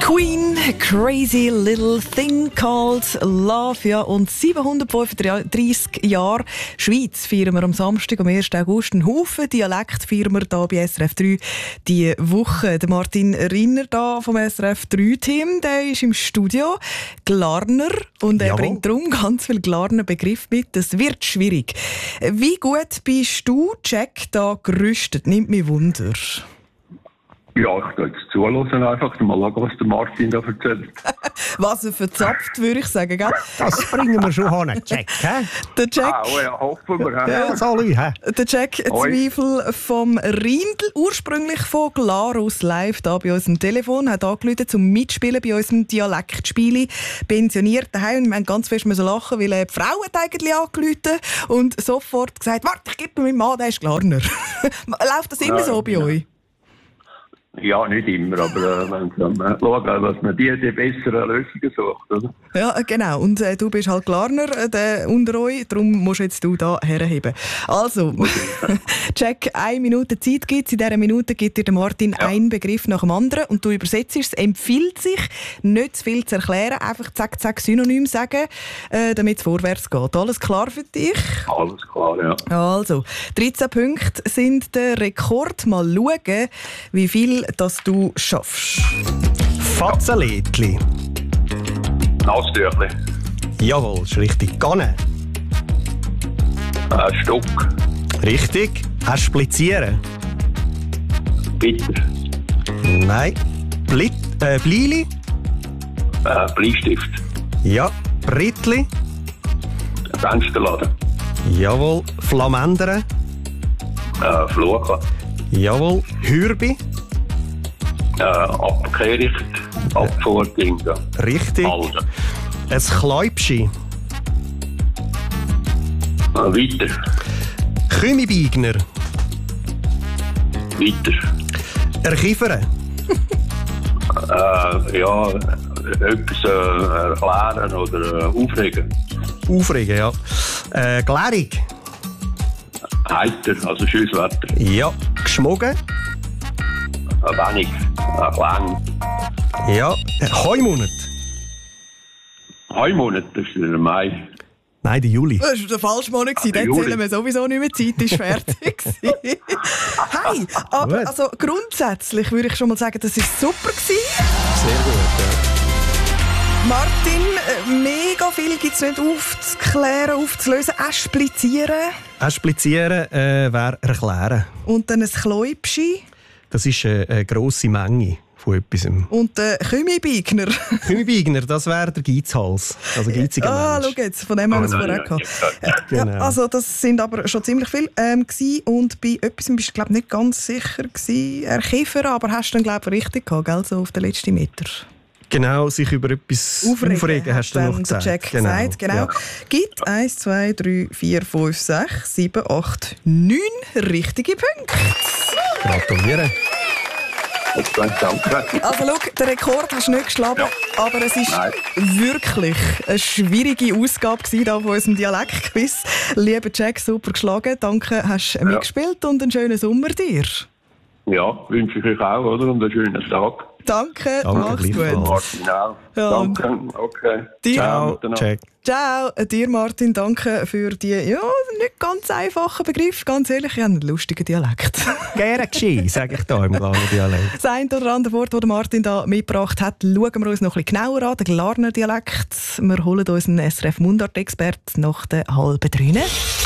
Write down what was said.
Queen, Crazy Little Thing Called Love. Ja, und 735 Jahre Schweiz feiern wir am Samstag, am 1. August. Ein Haufen Dialekt feiern wir hier bei SRF 3 diese Woche. Der Martin Rinner da vom SRF 3-Team, der ist im Studio, Glarner, und er bringt darum ganz viele Glarner Begriffe mit. Das wird schwierig. Wie gut bist du, Jack, da gerüstet? Nimmt mich Wunder. Ja, ich gehe jetzt zuhören einfach, mal schauen, was der Martin da erzählt. Was er verzapft, würde ich sagen, gell? Das bringen wir schon hin, Jack. Der Jack, Ja, hoffen wir. Ja, sorry. der Jack Zweifel vom Rindl, ursprünglich von Glarus live da bei uns am Telefon, hat angerufen zum Mitspielen bei unserem Dialektspiel. Pensioniert daheim, und wir haben ganz fest lachen, weil die Frau hat eigentlich angerufen und sofort gesagt, warte, ich gebe mir meinen Mann, der ist Glarner. Läuft das immer so bei euch? Ja, nicht immer, aber wenn wir schauen, dass man die besseren Lösungen sucht, oder? Ja, genau. Und du bist halt Glarner unter euch, darum musst jetzt du da herheben. Also, Jack, 1 Minute Zeit gibt es. In dieser Minute gibt dir der Martin einen Begriff nach dem anderen und du übersetzt es. Empfiehlt sich, nicht zu viel zu erklären, einfach zack, zack, synonym sagen, damit es vorwärts geht. Alles klar für dich? Alles klar, ja. Also, 13 Punkte sind der Rekord. Mal schauen, wie viel das du schaffst. Fatzelädli. Nasstüchli. Jawohl, ist richtig. Ganne. Stock. Richtig. Splizieren. Bitter. Nein. Blili. Bleistift. Ja. Brittli. Fensterladen. Jawohl. Flamendere. Fluchen. Jawohl. Hürbi. Abkehricht. Abfuhrding. Richtig. Halden. Ein Kleubschi. Weiter. Kümibeigner. Weiter. Erkiefern. Ja, etwas erklären oder aufregen. Aufregen, ja. Glärig. Heiter, also schönes Wetter. Ja. Geschmogen. Wenig. Lang. Ja. Heumonat. Monat, das ist der Mai. Nein, der Juli. Das war der falsche Monat. Dort Juli. zählen wir sowieso nicht mehr. Die Zeit ist fertig. Hey, aber also, grundsätzlich würde ich schon mal sagen, das war super. Sehr gut, ja. Martin, mega viel gibt es nicht aufzuklären, aufzulösen. Splizieren. Splizieren wäre erklären. Und dann ein Kleubschi. Das ist eine grosse Menge von etwas. Und der Kümibeigner. Kümibeigner, das wäre der Geizhals. Also geiziger Mensch. Schau jetzt, von dem haben wir es vorher gehabt. Genau. Ja, also das sind aber schon ziemlich viele gewesen. Und bei etwas bist du, glaube ich, nicht ganz sicher gewesen. Erkiefern, aber hast du dann, glaube ich, richtig gehabt, gell? So auf den letzten Meter. Genau, sich über etwas aufregen hast du noch gesagt. Jack gesagt, genau. Ja. Gibt 1, 2, 3, 4, 5, 6, 7, 8, 9 richtige Punkte. Gratuliere. Danke. Also schau, den Rekord hast du nicht geschlagen, aber es war wirklich eine schwierige Ausgabe hier von unserem Dialektquiz. Lieber Jack, super geschlagen. Danke, hast du mitgespielt und einen schönen Sommer dir. Ja, wünsche ich euch auch, oder? Und einen schönen Tag. Danke, mach's gut. Martin auch. Ja, danke, okay. Ciao, Jack. Ciao, dir Martin, danke für die nicht ganz einfachen Begriffe. Ganz ehrlich, ich habe einen lustigen Dialekt. Gerne geschehen, sage ich da im Glarner Dialekt. Das eine oder andere Wort, das Martin da mitgebracht hat, schauen wir uns noch ein bisschen genauer an, den Glarner Dialekt. Wir holen uns einen SRF Mundart-Expert nach der 2:30.